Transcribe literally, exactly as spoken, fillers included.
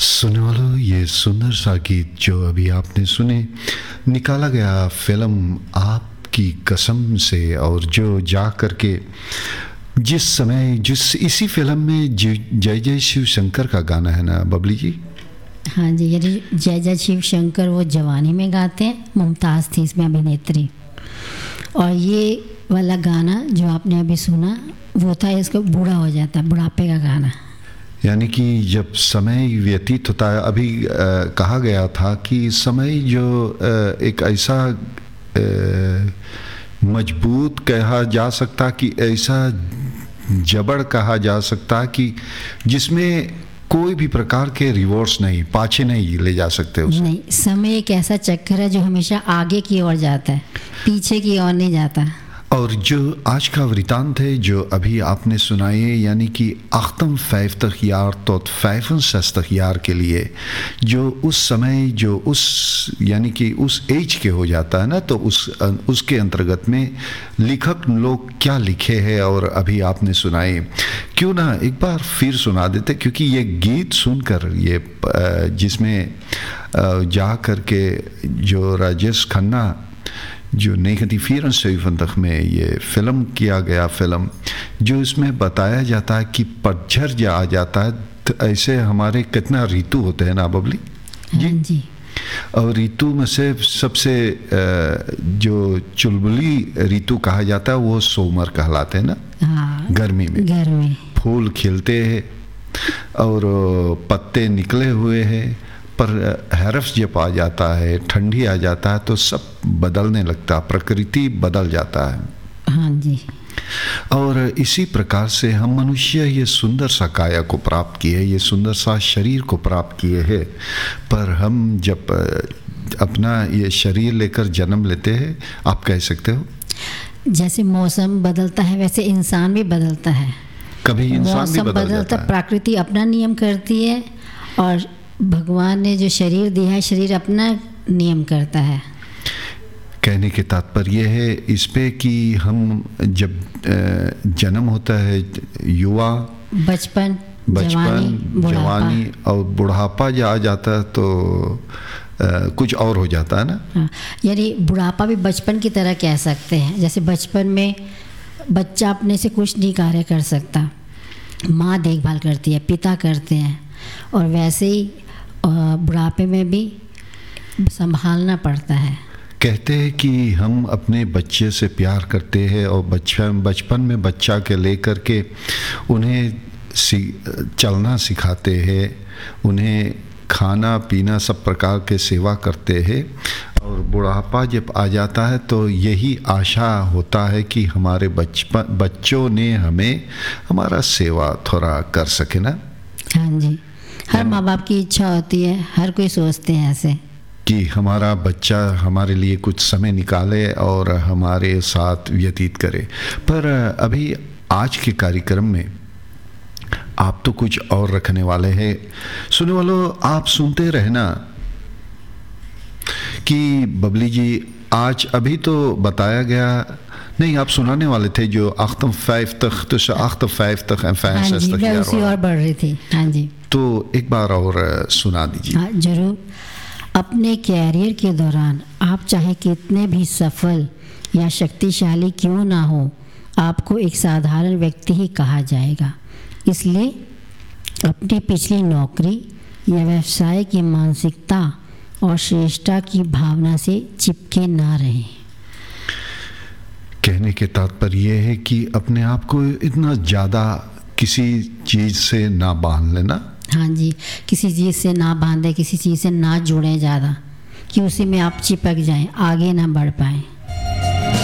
सुनने वालों, ये सुंदर सा गीत जो अभी आपने सुने निकाला गया फिल्म आपकी कसम से, और जो जा करके जिस समय जिस इसी फिल्म में जय जय शिव शंकर का गाना है ना बबली जी। हाँ जी, यदि जय जय शिव शंकर वो जवानी में गाते हैं, मुमताज़ थी इसमें अभिनेत्री, और ये वाला गाना जो आपने अभी सुना वो था इसको बूढ़ा हो जाता, बुढ़ापे का गाना। यानी कि जब समय व्यतीत होता है, अभी आ, कहा गया था कि समय जो आ, एक ऐसा आ, मजबूत कहा जा सकता कि ऐसा जबड़ कहा जा सकता कि जिसमें कोई भी प्रकार के रिवोर्स नहीं, पाछे नहीं ले जा सकते उसे। नहीं, समय एक ऐसा चक्कर है जो हमेशा आगे की ओर जाता है, पीछे की ओर नहीं जाता। और जो आज का वृतांत है जो अभी आपने सुनाई है, यानी कि अchtम यार तो पैंसठ यार के लिए जो उस समय जो उस यानी कि उस एज के हो जाता है ना, तो उस उसके अंतर्गत में लेखक लोग क्या लिखे हैं और अभी आपने सुनाए, क्यों ना एक बार फिर सुना देते, क्योंकि ये गीत सुनकर ये जिसमें जा कर के जो राजेश खन्ना जो नेगेटिव फिर में ये फिल्म किया गया फिल्म, जो इसमें बताया जाता है कि पतझड़ जो आ जाता है तो ऐसे हमारे कितना ऋतु होते हैं ना बबली जी, हाँ जी। और ऋतु में से सबसे जो चुलबुली ऋतु कहा जाता है वो सोमर कहलाते हैं ना। हाँ, गर्मी में गर्मी फूल खिलते हैं और पत्ते निकले हुए हैं, पर हरफ जब आ जाता है, ठंडी आ जाता है तो सब बदलने लगता, प्रकृति बदल जाता है। हाँ जी। और इसी प्रकार से हम मनुष्य ये सुंदर सा काया को प्राप्त किए, ये सुंदर सा शरीर को प्राप्त किए हैं, पर हम जब अपना ये शरीर लेकर जन्म लेते हैं, आप कह सकते हो जैसे मौसम बदलता है वैसे इंसान भी बदलता है। कभी इंसान भी बदल जाता है, प्रकृति अपना नियम करती है और भगवान ने जो शरीर दिया है, शरीर अपना नियम करता है। कहने के तात्पर्य है इस पे कि हम जब जन्म होता है, युवा बचपन बचपन जवानी और बुढ़ापा जो आ जाता है तो आ, कुछ और हो जाता है ना। हाँ, यानी बुढ़ापा भी बचपन की तरह कह सकते हैं। जैसे बचपन में बच्चा अपने से कुछ नहीं कार्य कर सकता, माँ देखभाल करती है, पिता करते हैं, और वैसे ही बुढ़ापे में भी संभालना पड़ता है। कहते हैं कि हम अपने बच्चे से प्यार करते हैं और बचपन बचपन में बच्चा के लेकर के उन्हें सी, चलना सिखाते हैं, उन्हें खाना पीना सब प्रकार के सेवा करते हैं, और बुढ़ापा जब आ जाता है तो यही आशा होता है कि हमारे बचपन बच्चों ने हमें हमारा सेवा थोड़ा कर सके ना। हाँ जी, हर माँ बाप की इच्छा होती है, हर कोई सोचते हैं ऐसे कि हमारा बच्चा हमारे लिए कुछ समय निकाले और हमारे साथ व्यतीत करे। पर अभी आज के कार्यक्रम में आप तो कुछ और रखने वाले हैं। सुनने वालों, आप सुनते रहना कि बबली जी आज अभी तो बताया गया नहीं, आप सुनाने वाले थे जो अchtम vijftig tussen अchtम vijftig en पैंसठ यार उसी और बढ़ रही थी। हाँ जी, तो एक बार और सुना दीजिए। हाँ जरूर। अपने कैरियर के दौरान आप चाहे कितने भी सफल या शक्तिशाली क्यों ना हो, आपको एक साधारण व्यक्ति ही कहा जाएगा। इसलिए अपनी पिछली नौकरी या व्यवसाय की मानसिकता और श्रेष्ठता की भावना से चिपके ना रहें। कहने के तात्पर्य यह है कि अपने आप को इतना ज़्यादा किसी चीज़ से ना बांध लेना। हाँ जी, किसी चीज़ से ना बांधे, किसी चीज़ से ना जुड़ें ज़्यादा कि उसी में आप चिपक जाएं, आगे ना बढ़ पाएं।